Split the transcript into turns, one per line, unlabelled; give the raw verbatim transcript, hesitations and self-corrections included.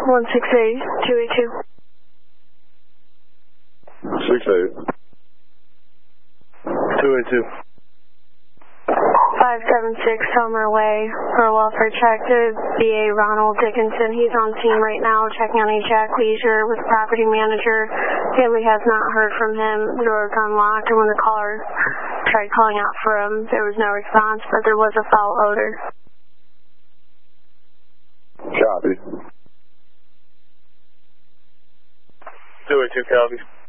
one six eight, two eight two.
six eight. two eight two.
five seven six Homer Way for a welfare check to B A Ronald Dickinson. He's on scene right now checking on a Jack Leisure with property manager. Family has not heard from him. The door was unlocked, and when the caller tried calling out for him, there was no response, but there was a foul odor.
Copy. two eight two, copy.